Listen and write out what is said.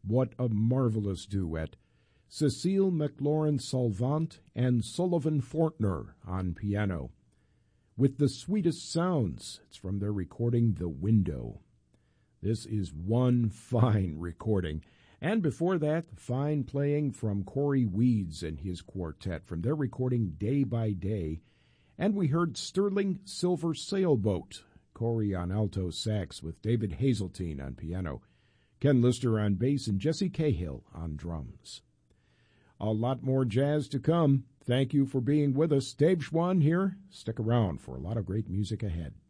What a marvelous duet. Cecile McLaurin-Salvant and Sullivan Fortner on piano. With the Sweetest Sounds, it's from their recording The Window. This is one fine recording. And before that, fine playing from Corey Weeds and his quartet from their recording Day by Day. And we heard Sterling Silver Sailboat, Corey on alto sax with David Hazeltine on piano, Ken Lister on bass, and Jesse Cahill on drums. A lot more jazz to come. Thank you for being with us. Dave Schwann here. Stick around for a lot of great music ahead.